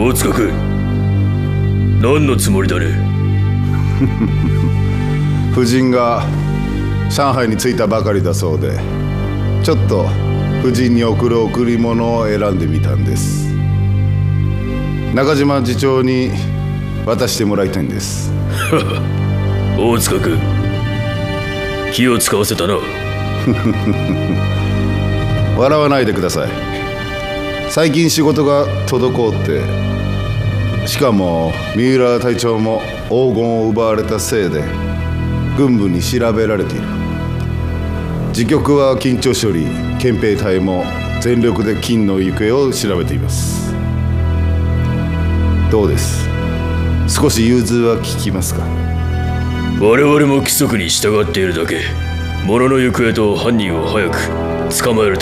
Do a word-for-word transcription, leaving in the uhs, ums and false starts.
大塚君、何のつもりだね。 夫人が上海に着いたばかりだそうで、ちょっと夫人に送る贈り物を選んでみたんです。中島次長に渡してもらいたいんです。 大塚君、気を使わせたな。 笑わないでください。最近仕事が滞って、しかも三浦隊長も黄金を奪われたせいで軍部に調べられている。時局は緊張しており、憲兵隊も全力で金の行方を調べています。どうです、少し融通は利きますか？ 我々も規則に従っているだけ。物の行方と犯人を早く捕まえるため